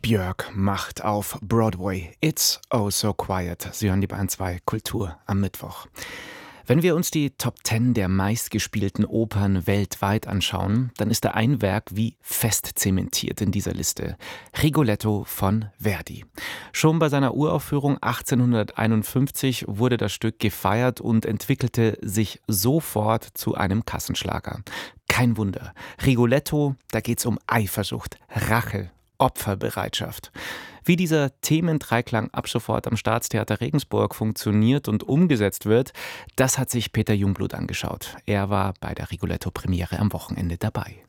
Björk macht auf Broadway It's Oh So Quiet. Sie hören die Bayern 2 Kultur am Mittwoch. Wenn wir uns die Top 10 der meistgespielten Opern weltweit anschauen, dann ist da ein Werk wie fest zementiert in dieser Liste. Rigoletto von Verdi. Schon bei seiner Uraufführung 1851 wurde das Stück gefeiert und entwickelte sich sofort zu einem Kassenschlager. Kein Wunder. Rigoletto, da geht's um Eifersucht, Rache, Opferbereitschaft. Wie dieser Themendreiklang ab sofort am Staatstheater Regensburg funktioniert und umgesetzt wird, das hat sich Peter Jungblut angeschaut. Er war bei der Rigoletto-Premiere am Wochenende dabei.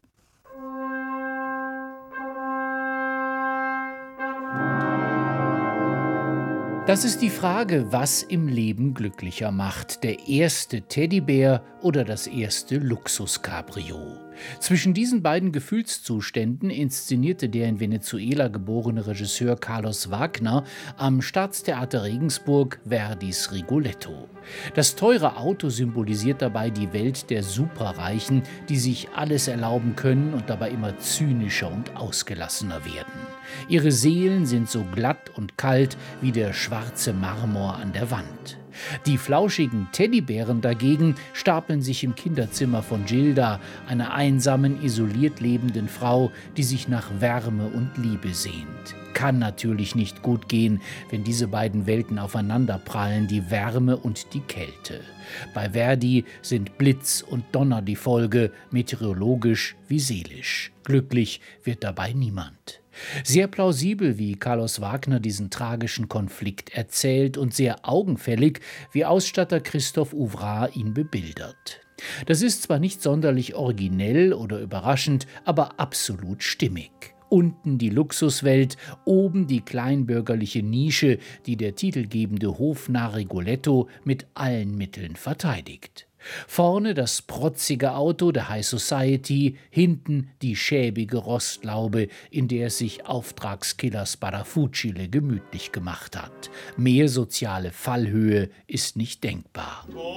Das ist die Frage, was im Leben glücklicher macht, der erste Teddybär oder das erste Luxus-Cabrio. Zwischen diesen beiden Gefühlszuständen inszenierte der in Venezuela geborene Regisseur Carlos Wagner am Staatstheater Regensburg Verdis Rigoletto. Das teure Auto symbolisiert dabei die Welt der Superreichen, die sich alles erlauben können und dabei immer zynischer und ausgelassener werden. Ihre Seelen sind so glatt und kalt wie der schwarze Marmor an der Wand. Die flauschigen Teddybären dagegen stapeln sich im Kinderzimmer von Gilda, einer einsamen, isoliert lebenden Frau, die sich nach Wärme und Liebe sehnt. Kann natürlich nicht gut gehen, wenn diese beiden Welten aufeinanderprallen, die Wärme und die Kälte. Bei Verdi sind Blitz und Donner die Folge, meteorologisch wie seelisch. Glücklich wird dabei niemand. Sehr plausibel, wie Carlos Wagner diesen tragischen Konflikt erzählt und sehr augenfällig, wie Ausstatter Christoph Ouvrat ihn bebildert. Das ist zwar nicht sonderlich originell oder überraschend, aber absolut stimmig. Unten die Luxuswelt, oben die kleinbürgerliche Nische, die der titelgebende Hofnarr Rigoletto mit allen Mitteln verteidigt. Vorne das protzige Auto der High Society, hinten die schäbige Rostlaube, in der es sich Auftragskiller Sparafucile gemütlich gemacht hat. Mehr soziale Fallhöhe ist nicht denkbar.